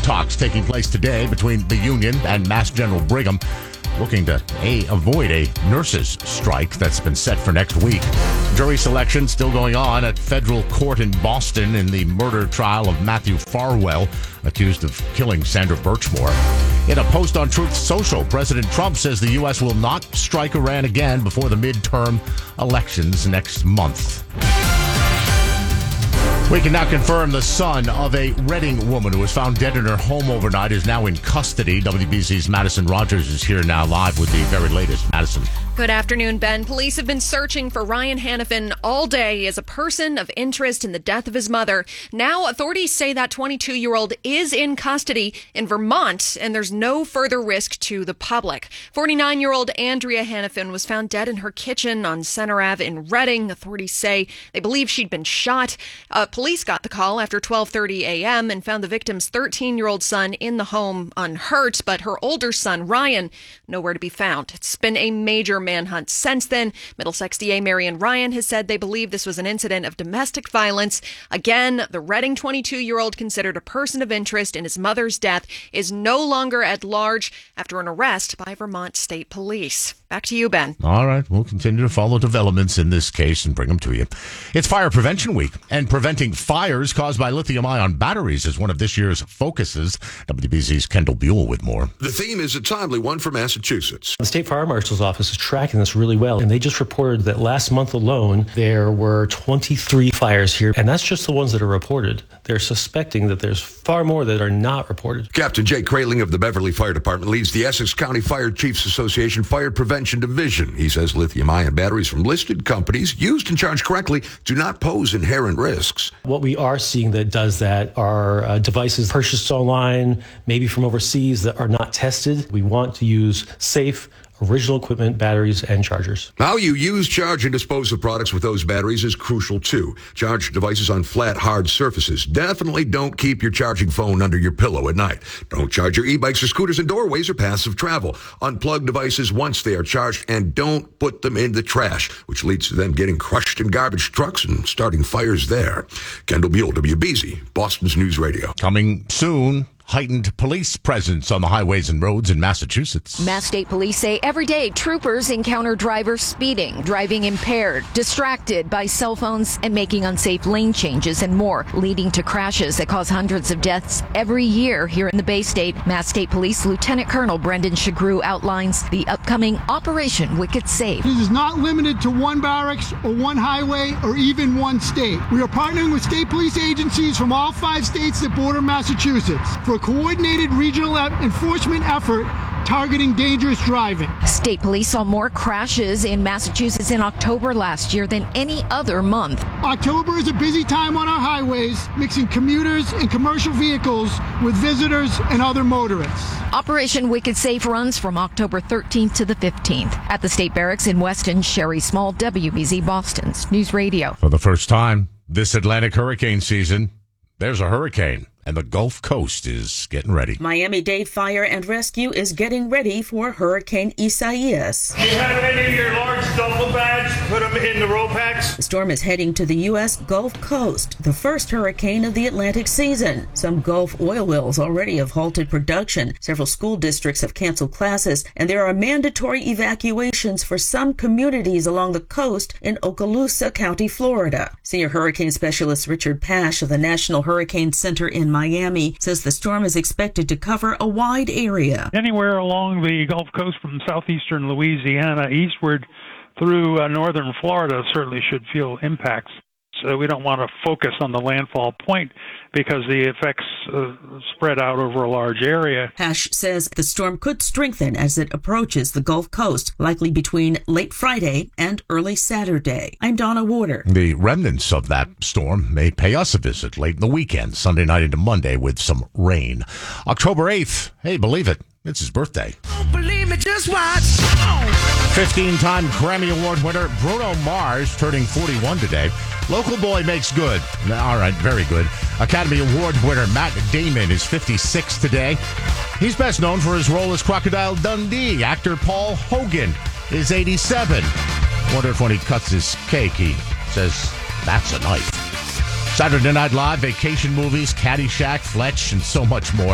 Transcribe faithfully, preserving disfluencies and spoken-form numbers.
talks taking place today between the union and Mass General Brigham, looking to a, avoid a nurses' strike that's been set for next week. Jury selection still going on at federal court in Boston in the murder trial of Matthew Farwell, accused of killing Sandra Birchmore. In a post on Truth Social, President Trump says the U S will not strike Iran again before the midterm elections next month. We can now confirm the son of a Reading woman who was found dead in her home overnight is now in custody. W B C's Madison Rogers is here now live with the very latest. Madison. Good afternoon, Ben. Police have been searching for Ryan Hannafin all day as a person of interest in the death of his mother. Now, authorities say that twenty-two-year-old is in custody in Vermont, and there's no further risk to the public. forty-nine-year-old Andrea Hannafin was found dead in her kitchen on Center Avenue in Reading. Authorities say they believe she'd been shot. Uh, police got the call after twelve thirty a.m. and found the victim's thirteen-year-old son in the home unhurt, but her older son, Ryan, nowhere to be found. It's been a major manhunt since then. Middlesex D A Marion Ryan has said they believe this was an incident of domestic violence. Again, the Reading twenty-two-year-old, considered a person of interest in his mother's death, is no longer at large after an arrest by Vermont State Police. Back to you, Ben. All right. We'll continue to follow developments in this case and bring them to you. It's Fire Prevention Week, and preventing fires caused by lithium-ion batteries is one of this year's focuses. W B C's Kendall Buell with more. The theme is a timely one for Massachusetts. The State Fire Marshal's Office is tracking this really well, and they just reported that last month alone, there were twenty-three fires here, and that's just the ones that are reported. They're suspecting that there's far more that are not reported. Captain Jay Kraling of the Beverly Fire Department leads the Essex County Fire Chiefs Association Fire Prevention Division. He says lithium-ion batteries from listed companies, used and charged correctly, do not pose inherent risks. What we are seeing that does that are uh, devices purchased online, maybe from overseas, that are not tested. We want to use safe, original equipment, batteries, and chargers. How you use, charge, and dispose of products with those batteries is crucial, too. Charge devices on flat, hard surfaces. Definitely don't keep your charging phone under your pillow at night. Don't charge your e-bikes or scooters in doorways or paths of travel. Unplug devices once they are charged, and don't put them in the trash, which leads to them getting crushed in garbage trucks and starting fires there. Kendall Buell, W B Z, Boston's News Radio. Coming soon, heightened police presence on the highways and roads in Massachusetts. Mass State Police say every day troopers encounter drivers speeding, driving impaired, distracted by cell phones, and making unsafe lane changes and more, leading to crashes that cause hundreds of deaths every year here in the Bay State. Mass State Police Lieutenant Colonel Brendan Shagru outlines the upcoming Operation Wicked Safe. This is not limited to one barracks or one highway or even one state. We are partnering with state police agencies from all five states that border Massachusetts for a coordinated regional enforcement effort targeting dangerous driving. State police saw more crashes in Massachusetts in October last year than any other month. October is a busy time on our highways, mixing commuters and commercial vehicles with visitors and other motorists. Operation Wicked Safe runs from October thirteenth to the fifteenth at the State Barracks in Weston. Sherry Small, W B Z Boston's News Radio. For the first time this Atlantic hurricane season, there's a hurricane, and the Gulf Coast is getting ready. Miami-Dade Fire and Rescue is getting ready for Hurricane Isaias. You have any of your large duffel bags? Put them in the row packs. The storm is heading to the U S Gulf Coast, the first hurricane of the Atlantic season. Some Gulf oil wells already have halted production. Several school districts have canceled classes, and there are mandatory evacuations for some communities along the coast in Okaloosa County, Florida. Senior hurricane specialist Richard Pash of the National Hurricane Center in Miami says the storm is expected to cover a wide area. Anywhere along the Gulf Coast from southeastern Louisiana eastward through uh, northern Florida certainly should feel impacts. So we don't want to focus on the landfall point because the effects uh, spread out over a large area. Pash says the storm could strengthen as it approaches the Gulf Coast, likely between late Friday and early Saturday. I'm Donna Warder. The remnants of that storm may pay us a visit late in the weekend, Sunday night into Monday, with some rain. October eighth, hey, believe it, it's his birthday. Don't believe me, just watch. fifteen-time Grammy Award winner Bruno Mars turning forty-one today. Local boy makes good. All right, very good. Academy Award winner Matt Damon is fifty-six today. He's best known for his role as Crocodile Dundee. Actor Paul Hogan is eighty-seven. Wonder if when he cuts his cake, he says, "That's a knife." Saturday Night Live, vacation movies, Caddyshack, Fletch, and so much more.